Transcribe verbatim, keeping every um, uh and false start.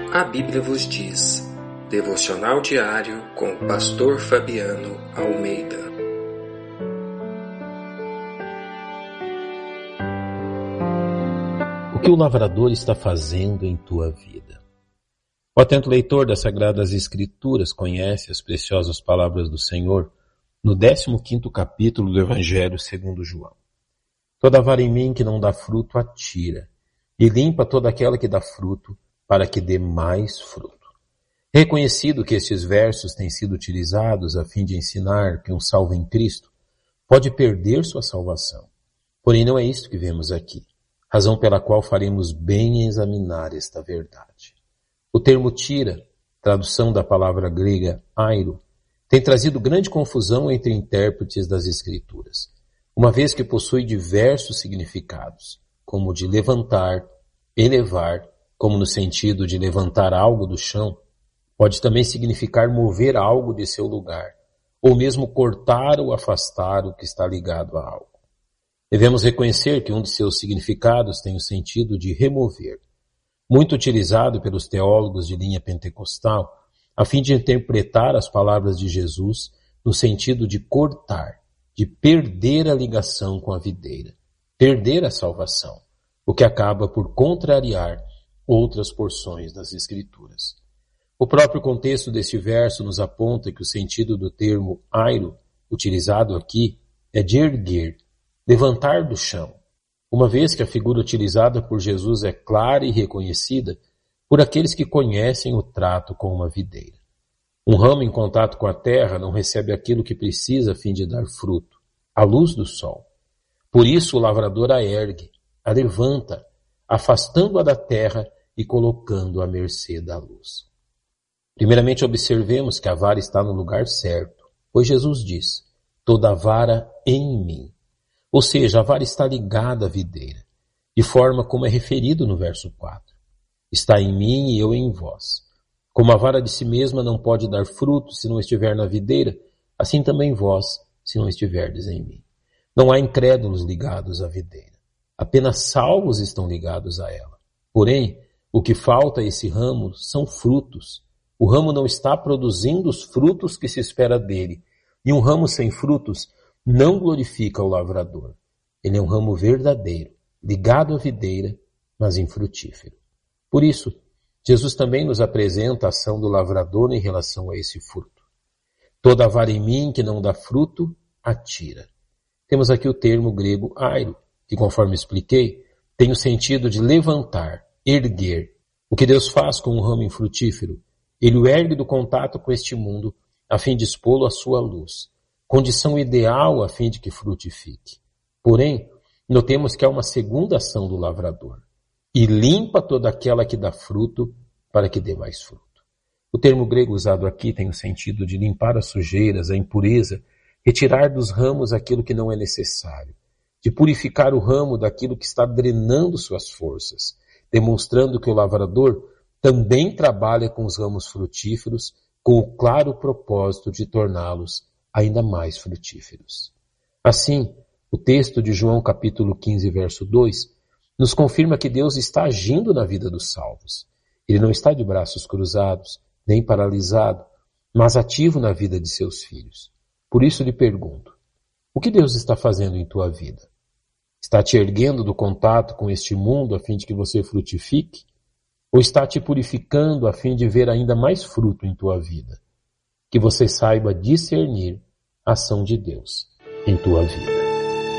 A Bíblia vos diz. Devocional diário com o pastor Fabiano Almeida. O que o lavrador está fazendo em tua vida? O atento leitor das Sagradas Escrituras conhece as preciosas palavras do Senhor no décimo quinto capítulo do Evangelho segundo João. Toda vara em mim que não dá fruto atira, e limpa toda aquela que dá fruto, para que dê mais fruto. Reconhecido que estes versos têm sido utilizados a fim de ensinar que um salvo em Cristo pode perder sua salvação. Porém, não é isto que vemos aqui, razão pela qual faremos bem em examinar esta verdade. O termo tira, tradução da palavra grega airo, tem trazido grande confusão entre intérpretes das Escrituras, uma vez que possui diversos significados, como de levantar, elevar, como no sentido de levantar algo do chão, pode também significar mover algo de seu lugar, ou mesmo cortar ou afastar o que está ligado a algo. Devemos reconhecer que um de seus significados tem o sentido de remover, muito utilizado pelos teólogos de linha pentecostal, a fim de interpretar as palavras de Jesus no sentido de cortar, de perder a ligação com a videira, perder a salvação, o que acaba por contrariar outras porções das Escrituras. O próprio contexto deste verso nos aponta que o sentido do termo airo, utilizado aqui, é de erguer, levantar do chão, uma vez que a figura utilizada por Jesus é clara e reconhecida por aqueles que conhecem o trato com uma videira. Um ramo em contato com a terra não recebe aquilo que precisa a fim de dar fruto, a luz do sol. Por isso o lavrador a ergue, a levanta, afastando-a da terra e colocando-a à mercê da luz. Primeiramente observemos que a vara está no lugar certo, pois Jesus diz, toda vara em mim. Ou seja, a vara está ligada à videira, de forma como é referido no verso quatro. Está em mim e eu em vós. Como a vara de si mesma não pode dar fruto se não estiver na videira, assim também vós, se não estiverdes em mim. Não há incrédulos ligados à videira. Apenas salvos estão ligados a ela. Porém, o que falta a esse ramo são frutos. O ramo não está produzindo os frutos que se espera dele. E um ramo sem frutos não glorifica o lavrador. Ele é um ramo verdadeiro, ligado à videira, mas infrutífero. Por isso, Jesus também nos apresenta a ação do lavrador em relação a esse fruto. Toda vara em mim que não dá fruto, atira. Temos aqui o termo grego airo, que conforme expliquei, tem o sentido de levantar, erguer. O que Deus faz com um ramo infrutífero? Ele o ergue do contato com este mundo, a fim de expô-lo à sua luz, condição ideal a fim de que frutifique. Porém, notemos que há uma segunda ação do lavrador, e limpa toda aquela que dá fruto, para que dê mais fruto. O termo grego usado aqui tem o sentido de limpar as sujeiras, a impureza, retirar dos ramos aquilo que não é necessário, de purificar o ramo daquilo que está drenando suas forças, demonstrando que o lavrador também trabalha com os ramos frutíferos com o claro propósito de torná-los ainda mais frutíferos. Assim, o texto de João capítulo quinze, verso dois, nos confirma que Deus está agindo na vida dos salvos. Ele não está de braços cruzados, nem paralisado, mas ativo na vida de seus filhos. Por isso lhe pergunto, o que Deus está fazendo em tua vida? Está te erguendo do contato com este mundo a fim de que você frutifique? Ou está te purificando a fim de ver ainda mais fruto em tua vida? Que você saiba discernir a ação de Deus em tua vida.